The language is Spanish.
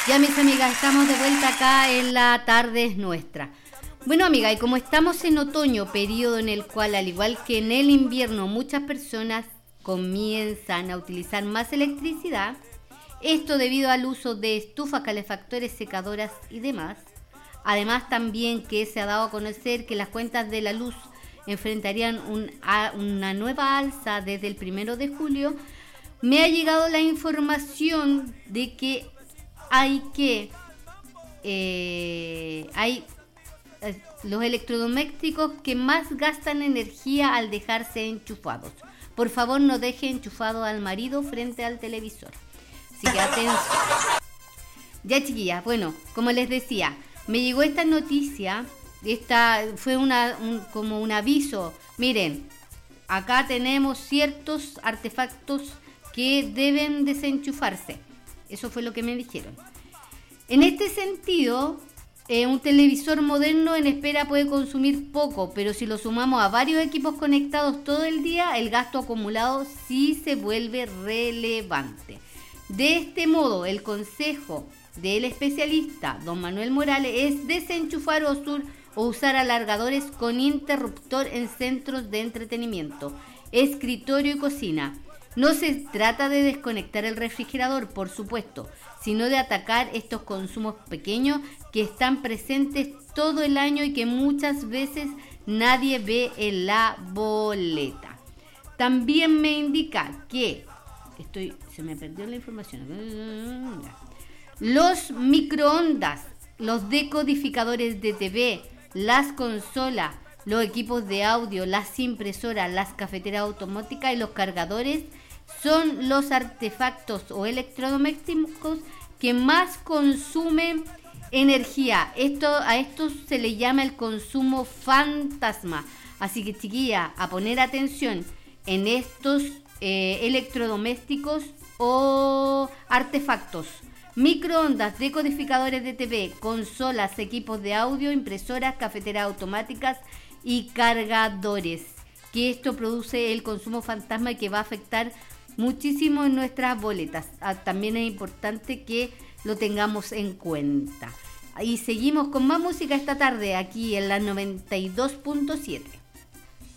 Ya, mis amigas, estamos de vuelta acá en La Tarde es Nuestra. Bueno, amiga, y como estamos en otoño, periodo en el cual, al igual que en el invierno, muchas personas comienzan a utilizar más electricidad, esto debido al uso de estufas, calefactores, secadoras y demás. Además, también que se ha dado a conocer que las cuentas de la luz enfrentarían una nueva alza desde el 1 de julio, me ha llegado la información de que hay los electrodomésticos que más gastan energía al dejarse enchufados. Por favor, no deje enchufado al marido frente al televisor. Así que atención. Ya, chiquillas, bueno, como les decía, me llegó esta noticia. Esta fue como un aviso. Miren, acá tenemos ciertos artefactos que deben desenchufarse. Eso fue lo que me dijeron. En este sentido, un televisor moderno en espera puede consumir poco, pero si lo sumamos a varios equipos conectados todo el día, el gasto acumulado sí se vuelve relevante. De este modo, el consejo del especialista, don Manuel Morales, es desenchufar o usar alargadores con interruptor en centros de entretenimiento, escritorio y cocina. No se trata de desconectar el refrigerador, por supuesto, sino de atacar estos consumos pequeños que están presentes todo el año y que muchas veces nadie ve en la boleta. También me indica que se me perdió la información. Los microondas, los decodificadores de TV, las consolas, los equipos de audio, las impresoras, las cafeteras automáticas y los cargadores son los artefactos o electrodomésticos que más consumen energía. A esto se le llama el consumo fantasma. Así que, chiquilla, a poner atención en estos electrodomésticos o artefactos. Microondas, decodificadores de TV, consolas, equipos de audio, impresoras, cafeteras automáticas y cargadores. Que esto produce el consumo fantasma y que va a afectar muchísimo en nuestras boletas. También es importante que lo tengamos en cuenta. Y seguimos con más música esta tarde aquí en la 92.7.